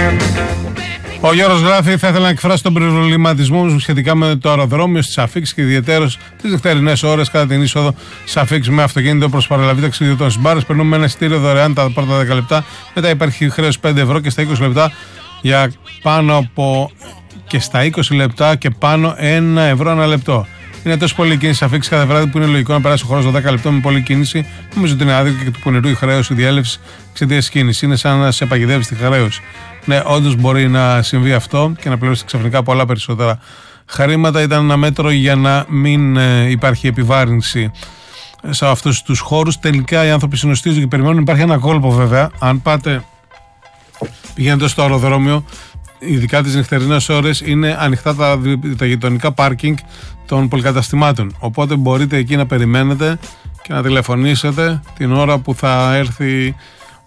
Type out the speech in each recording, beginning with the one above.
Ο Γιώργος γράφει: θα ήθελα να εκφράσω τον προβληματισμό μου σχετικά με το αεροδρόμιο στις Αφίξ και ιδιαιτέρως τις νυχτερινές ώρες κατά την είσοδο στις Αφίξ με αυτοκίνητο προς παραλαβή ταξιδιωτών. Στις μπάρες περνούμε ένα εισιτήριο δωρεάν τα πρώτα 10 λεπτά. Μετά υπάρχει χρέος 5 ευρώ και στα 20 λεπτά για πάνω από και στα 20 λεπτά και πάνω 1 ευρώ ανά λεπτό. Είναι τόσο πολλή κίνηση Αφίξ κάθε βράδυ που είναι λογικό να περάσει ο χρόνος των 10 λεπτών με πολλή κίνηση. Νομίζω ότι είναι άδικο και του πονηρού η χρέωση, η διέλευση εξαιτίας κίνηση. Είναι σαν να σε παγιδεύει τη χρέωση. Ναι, όντως μπορεί να συμβεί αυτό και να πληρώσει ξαφνικά πολλά περισσότερα χρήματα. Ήταν ένα μέτρο για να μην υπάρχει επιβάρυνση σε αυτούς τους χώρους. Τελικά οι άνθρωποι συνοστίζουν και περιμένουν. Υπάρχει ένα κόλπο βέβαια. Αν πηγαίνετε στο αεροδρόμιο, ειδικά τις νυχτερινές ώρες, είναι ανοιχτά τα γειτονικά πάρκινγκ των πολυκαταστημάτων. Οπότε μπορείτε εκεί να περιμένετε και να τηλεφωνήσετε την ώρα που θα έρθει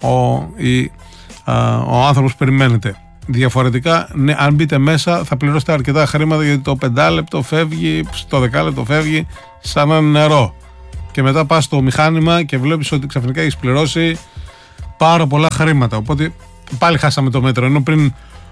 ο άνθρωπος που περιμένετε. Διαφορετικά, ναι, αν μπείτε μέσα θα πληρώσετε αρκετά χρήματα, γιατί το 5 λεπτό φεύγει, το 10 λεπτό φεύγει σαν ένα νερό. Και μετά πας στο μηχάνημα και βλέπεις ότι ξαφνικά έχεις πληρώσει πάρα πολλά χρήματα. Οπότε πάλι χάσαμε το μέτρο. Ενώ πριν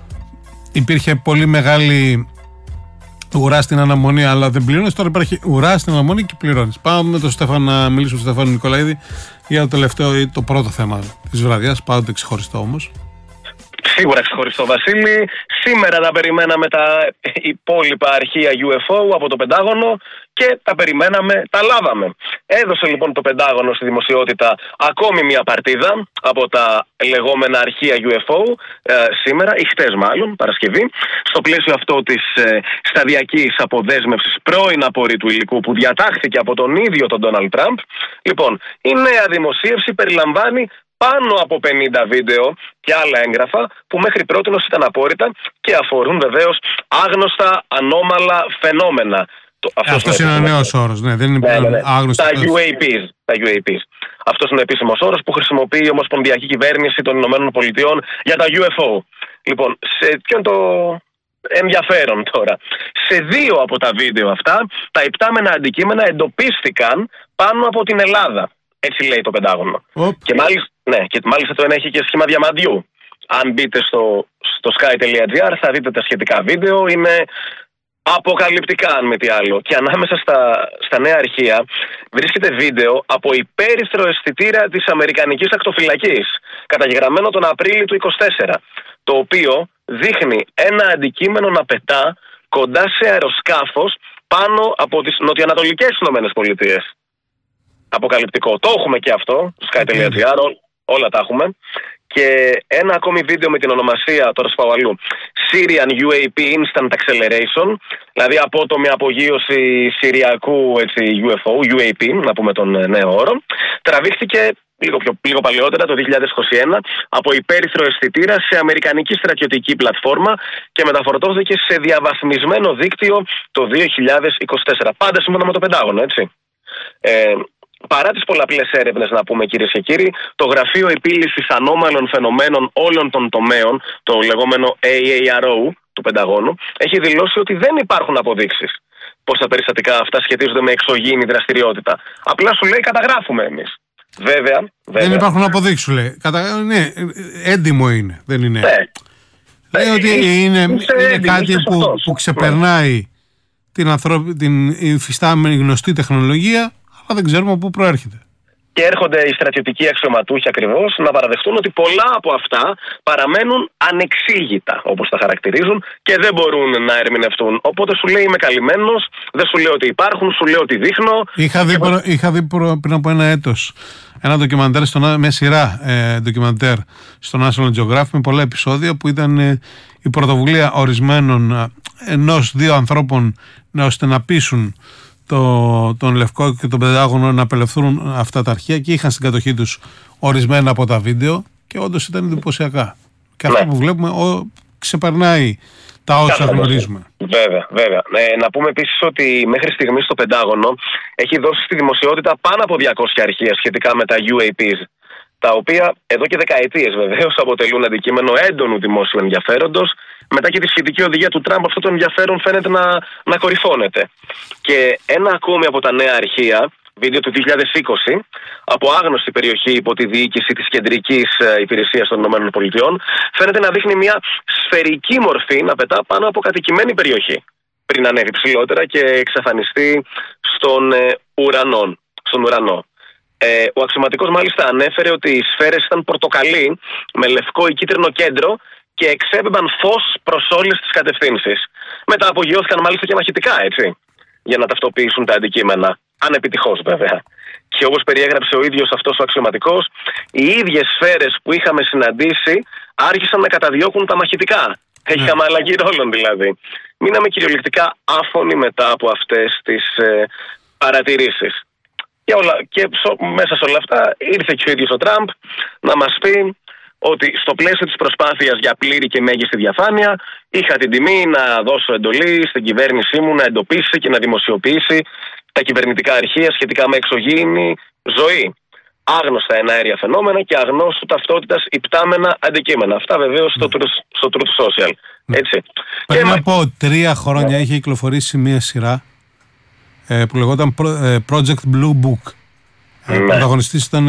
υπήρχε πολύ μεγάλη ουρά στην αναμονή, αλλά δεν πληρώνεις. Τώρα υπάρχει ουρά στην αναμονή και πληρώνεις. Πάμε με τον Στέφανο να μιλήσουμε στον Στέφανο Νικολαίδη για το τελευταίο ή το πρώτο θέμα της βραδιάς. Πάντοτε ξεχωριστό όμως. Σίγουρα ξεχωριστό, Βασίλη. Σήμερα τα περιμέναμε τα υπόλοιπα αρχεία UFO από το Πεντάγωνο και τα περιμέναμε, τα λάβαμε. Έδωσε λοιπόν το Πεντάγωνο στη δημοσιότητα ακόμη μια παρτίδα από τα λεγόμενα αρχεία UFO σήμερα, ή χτες μάλλον, Παρασκευή, στο πλαίσιο αυτό της σταδιακής αποδέσμευσης πρώην απορρίτου υλικού που διατάχθηκε από τον ίδιο τον Ντόναλντ Τραμπ. Λοιπόν, η νέα δημοσίευση περιλαμβάνει πάνω από 50 βίντεο και άλλα έγγραφα που μέχρι πρότινος ήταν απόρριτα και αφορούν βεβαίως άγνωστα ανώμαλα φαινόμενα. Αυτός είναι ο νέος όρος, ναι, δεν είναι άγνωστα. Τα UAPs. Αυτός είναι ο επίσημος όρος που χρησιμοποιεί η Ομοσπονδιακή Κυβέρνηση των Ηνωμένων Πολιτειών για τα UFO. Λοιπόν, ποιο είναι το ενδιαφέρον τώρα? Σε 2 από τα βίντεο αυτά, τα υπτάμενα αντικείμενα εντοπίστηκαν πάνω από την Ελλάδα. Έτσι λέει το Πεντάγωνο. Και μάλιστα το ένα έχει και σχήμα διαμαντιού. Αν μπείτε στο sky.gr θα δείτε τα σχετικά βίντεο. Είναι αποκαλυπτικά, αν μη τι άλλο. Και ανάμεσα στα νέα αρχεία βρίσκεται βίντεο από υπέρυθρο αισθητήρα της Αμερικανικής Ακτοφυλακής, καταγεγραμμένο τον Απρίλιο του 2024, το οποίο δείχνει ένα αντικείμενο να πετά κοντά σε αεροσκάφος πάνω από τις νοτιοανατολικές ΗΠΑ. Αποκαλυπτικό. Το έχουμε και αυτό, sky.gr, όλα τα έχουμε. Και ένα ακόμη βίντεο με την ονομασία, τώρα σπάω αλλού, Syrian UAP Instant Acceleration, δηλαδή απότομη απογείωση συριακού UFO, UAP, να πούμε τον νέο όρο, τραβήχτηκε λίγο παλαιότερα, το 2021, από υπέρυθρο αισθητήρα σε αμερικανική στρατιωτική πλατφόρμα και μεταφορτώθηκε σε διαβαθμισμένο δίκτυο το 2024. Πάντα σύμφωνα με το Πεντάγωνο, έτσι. Παρά τις πολλαπλές έρευνες, να πούμε κυρίες και κύριοι, το Γραφείο Επίλυσης Ανώμαλων Φαινομένων όλων των τομέων, το λεγόμενο AARO του Πενταγώνου, έχει δηλώσει ότι δεν υπάρχουν αποδείξεις πως τα περιστατικά αυτά σχετίζονται με εξωγήινη δραστηριότητα. Απλά σου λέει καταγράφουμε εμείς. Βέβαια. Δεν υπάρχουν αποδείξεις, σου λέει. Ναι, έντιμο είναι. Δεν είναι. Ναι. Λέει ότι είναι κάτι που ξεπερνάει την υφιστάμενη γνωστή τεχνολογία, αλλά δεν ξέρουμε από πού προέρχεται. Και έρχονται οι στρατιωτικοί αξιωματούχοι ακριβώς να παραδεχτούν ότι πολλά από αυτά παραμένουν ανεξήγητα, όπως τα χαρακτηρίζουν, και δεν μπορούν να ερμηνευτούν. Οπότε σου λέει είμαι καλυμμένος, δεν σου λέω ότι υπάρχουν, σου λέω ότι δείχνω. Είχα δει πριν από ένα έτος ένα ντοκιμαντέρ, με σειρά ντοκιμαντέρ στο National Geographic με πολλά επεισόδια, που ήταν η πρωτοβουλία ορισμένων, 1-2 ανθρώπων, ώστε να πείσουν τον Λευκό και τον Πεντάγωνο να απελευθερούν αυτά τα αρχεία, και είχαν στην κατοχή τους ορισμένα από τα βίντεο και όντως ήταν εντυπωσιακά. Και αυτό που βλέπουμε ξεπερνάει τα όσα γνωρίζουμε. Βέβαια. Να πούμε επίσης ότι μέχρι στιγμής το Πεντάγωνο έχει δώσει στη δημοσιότητα πάνω από 200 αρχεία σχετικά με τα UAPs, τα οποία εδώ και δεκαετίες βεβαίως αποτελούν αντικείμενο έντονου δημόσιου ενδιαφέροντος. Μετά και τη σχετική οδηγία του Τραμπ, αυτό το ενδιαφέρον φαίνεται να κορυφώνεται. Και ένα ακόμη από τα νέα αρχεία βίντεο του 2020 από άγνωστη περιοχή υπό τη διοίκηση της Κεντρικής Υπηρεσίας των ΗΠΑ, φαίνεται να δείχνει μια σφαιρική μορφή να πετά πάνω από κατοικημένη περιοχή πριν ανέβει ψηλότερα και εξαφανιστεί στον ουρανό. Ο αξιωματικός μάλιστα ανέφερε ότι οι σφαίρες ήταν πορτοκαλί με λευκό ή κίτρινο κέντρο και εξέπεμπαν φως προς όλες τις κατευθύνσεις. Μετά απογειώθηκαν μάλιστα και μαχητικά, έτσι, για να ταυτοποιήσουν τα αντικείμενα. Ανεπιτυχώς βέβαια. Και όπως περιέγραψε ο ίδιος αυτός ο αξιωματικός, οι ίδιες σφαίρες που είχαμε συναντήσει άρχισαν να καταδιώκουν τα μαχητικά. Είχαμε αλλαγή ρόλων δηλαδή. Μείναμε κυριολεκτικά άφωνοι μετά από αυτές τις παρατηρήσεις. Και μέσα σε όλα αυτά ήρθε και ο ίδιος ο Τραμπ να μας πει ότι στο πλαίσιο της προσπάθειας για πλήρη και μέγιστη διαφάνεια είχα την τιμή να δώσω εντολή στην κυβέρνησή μου να εντοπίσει και να δημοσιοποιήσει τα κυβερνητικά αρχεία σχετικά με εξωγήινη ζωή, άγνωστα εναέρια φαινόμενα και αγνώστου ταυτότητας υπτάμενα αντικείμενα. Αυτά βεβαίως στο Truth Social. Έτσι. Πριν από 3 χρόνια είχε κυκλοφορήσει μια σειρά που λεγόταν Project Blue Book. Ο πρωταγωνιστής ήταν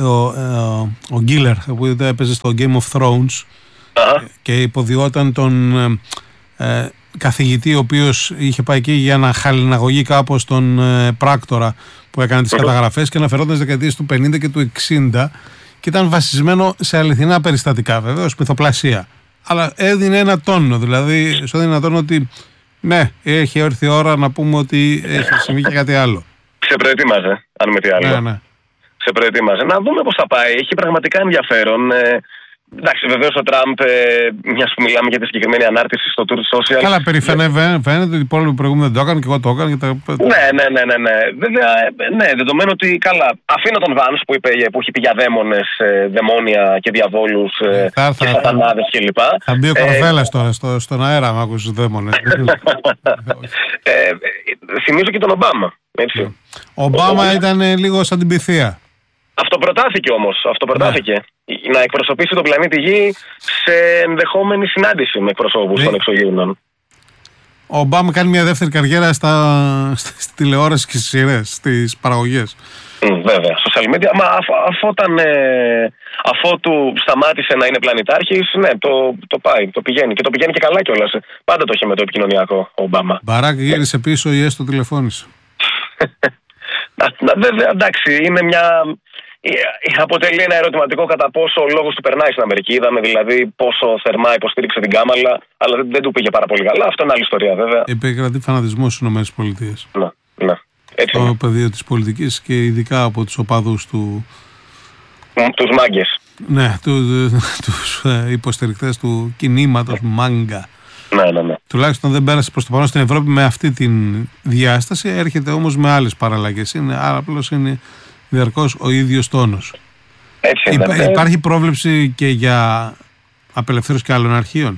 ο Γκίλερ που έπαιζε στο Game of Thrones και υποδιόταν τον καθηγητή ο οποίος είχε πάει εκεί για να χαλιναγωγεί κάπως τον πράκτορα που έκανε τις καταγραφές και αναφερόταν στις δεκαετίες του 50 και του 60 και ήταν βασισμένο σε αληθινά περιστατικά, βεβαίως μυθοπλασία, αλλά έδινε ένα τόνο, δηλαδή σου έδινε ένα τόνο ότι ναι, έχει έρθει η ώρα να πούμε ότι έχει συμβεί και κάτι άλλο. Σε προετοίμαζε, αν με τι άλλο. Ναι. Σε προετοίμαζε. Να δούμε πώς θα πάει. Έχει πραγματικά ενδιαφέρον. Εντάξει, βεβαίως ο Τραμπ, μιας που μιλάμε για τη συγκεκριμένη ανάρτηση στο Truth Social. Καλά, φαίνεται ότι οι υπόλοιποι προηγούμενοι δεν το έκαναν και εγώ το έκανα. Ναι. Βέβαια, ναι, δεδομένου ότι καλά. Αφήνω τον Vance που έχει πει για δαίμονες, δαιμόνια και διαβόλους και σατανάδες κλπ. Θα μπει ο Κορβέλας τώρα στον αέρα, αν ακούσεις δαίμονες. Θυμίζω και τον Ομπάμα. Ο Ομπάμα ήταν λίγο σαν την πυθία. Αυτοπροτάθηκε όμως. Να εκπροσωπήσει τον πλανήτη Γη σε ενδεχόμενη συνάντηση με εκπροσώπους των εξωγήινων. Ο Ομπάμα κάνει μια δεύτερη καριέρα στη τηλεόραση και στις σειρές, στις παραγωγές. Βέβαια, social media. Μα αφού του σταμάτησε να είναι πλανητάρχης, ναι, το πάει, το πηγαίνει. Και το πηγαίνει και καλά κιόλας. Πάντα το είχε με το επικοινωνιακό ο Ομπάμα. Μπαράκ γύρισε πίσω ή έστω τηλεφώνησε. Βέβαια, εντάξει, είναι αποτελεί ένα ερωτηματικό κατά πόσο ο λόγος του περνάει στην Αμερική. Είδαμε δηλαδή πόσο θερμά υποστήριξε την Κάμαλα, αλλά δεν του πήγε πάρα πολύ καλά. Αυτό είναι άλλη ιστορία, βέβαια. Επικρατεί φανατισμός στις ΗΠΑ. Ναι. Το πεδίο της πολιτικής και ειδικά από τους οπαδούς του. Τους μάγκες. Ναι, τους υποστηρικτές του κινήματος μάγκα. Ναι. Τουλάχιστον δεν πέρασε προς το παρόν στην Ευρώπη με αυτή τη διάσταση. Έρχεται όμως με άλλες παραλλαγές. Άρα απλώς είναι διαρκώς ο ίδιος τόνος. Υπάρχει πρόβλεψη και για απελευθέρωση και άλλων αρχείων.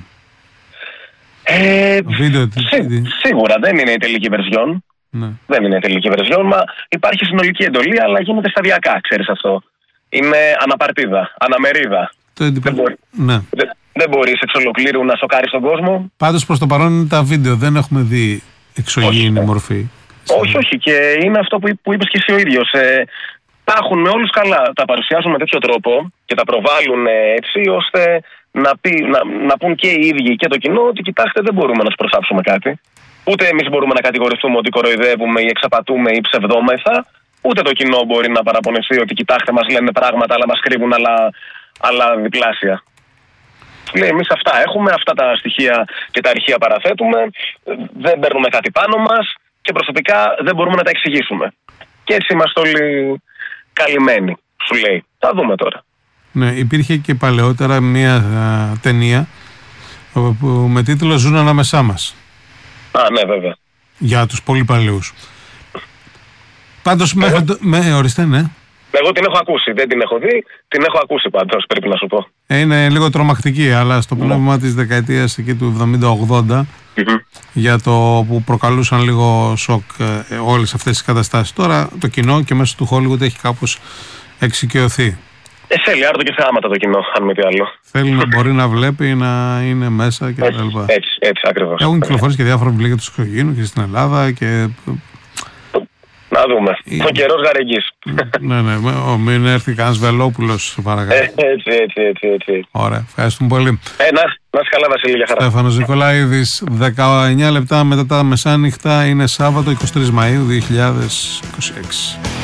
Σίγουρα δεν είναι η τελική βερζιόν. Ναι. Δεν είναι η τελική βερζιόν, μα υπάρχει συνολική εντολή, αλλά γίνεται σταδιακά, ξέρεις αυτό. Είναι αναπαρτίδα, αναμερίδα. Δεν μπορείς εξ ολοκλήρου να σοκάρεις τον κόσμο. Πάντως προς το παρόν είναι τα βίντεο, δεν έχουμε δει εξωγήινη μορφή. Όχι, και είναι αυτό που είπες και εσύ ο ίδιος. Τα έχουν με όλους καλά, τα παρουσιάζουν με τέτοιο τρόπο και τα προβάλλουν έτσι ώστε να πούν και οι ίδιοι και το κοινό ότι κοιτάξτε, δεν μπορούμε να σου προσάψουμε κάτι. Ούτε εμείς μπορούμε να κατηγορηθούμε ότι κοροϊδεύουμε ή εξαπατούμε ή ψευδόμεθα, ούτε το κοινό μπορεί να παραπονεθεί ότι κοιτάξτε, μας λένε πράγματα αλλά μας κρύβουν άλλα διπλάσια. Λέει, εμείς αυτά έχουμε, αυτά τα στοιχεία και τα αρχεία παραθέτουμε, δεν παίρνουμε κάτι πάνω μας και προσωπικά δεν μπορούμε να τα εξηγήσουμε. Και έτσι είμαστε όλοι καλυμμένοι, σου λέει. Θα δούμε τώρα. Ναι, υπήρχε και παλαιότερα μια ταινία με τίτλο «Ζουν ανάμεσά μας». Ναι, βέβαια. Για τους πολύ παλαιούς. Πάντως ορίστε, ναι. Εγώ την έχω ακούσει, δεν την έχω δει, την έχω ακούσει πάντως, πρέπει να σου πω. Είναι λίγο τρομακτική, αλλά στο πνεύμα της δεκαετίας εκεί του 70-80, για το που προκαλούσαν λίγο σοκ όλες αυτές τις καταστάσεις. Τώρα το κοινό και μέσω του Hollywood έχει κάπως εξοικειωθεί. Θέλει άρτο και θεάματα το κοινό, αν με τι άλλο. Θέλει να μπορεί να βλέπει, να είναι μέσα και τα λοιπά. Έτσι ακριβώς. Έχουν κυκλοφορήσει και διάφορα βιβλία για τους εξωγήινους και στην Ελλάδα και... δούμε. Ο καιρός γαρεγγής. Ναι, μην έρθει κανένας Βελόπουλος, παρακαλώ. Έτσι. Ωραία, ευχαριστούμε πολύ. Να είσαι καλά, Βασίλη, για χαρά. Στέφανος Νικολαίδης, 19 λεπτά μετά τα μεσάνυχτα, είναι Σάββατο 23 Μαΐου 2026.